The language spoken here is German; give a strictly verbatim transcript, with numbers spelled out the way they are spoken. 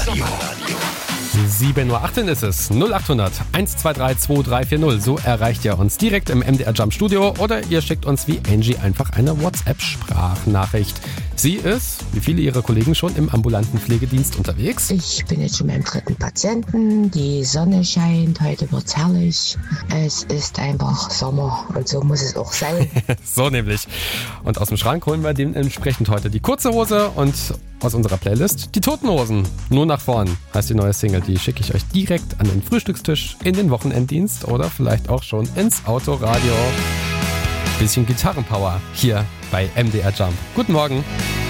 sieben Uhr achtzehn ist es. null acht hundert eins zwei drei zwei drei vier null. So erreicht ihr uns direkt im M D R Jump Studio oder ihr schickt uns wie Angie einfach eine WhatsApp-Sprachnachricht. Sie ist, wie viele ihrer Kollegen schon, im ambulanten Pflegedienst unterwegs. Ich bin jetzt schon beim dritten Patienten. Die Sonne scheint, heute wird's herrlich. Es ist einfach Sommer und so muss es auch sein. So nämlich. Und aus dem Schrank holen wir dementsprechend heute die kurze Hose und aus unserer Playlist die Toten Hosen. Nur nach vorn heißt die neue Single. Die schicke ich euch direkt an den Frühstückstisch, in den Wochenenddienst oder vielleicht auch schon ins Autoradio. Bisschen Gitarrenpower hier bei M D R Jump. Guten Morgen.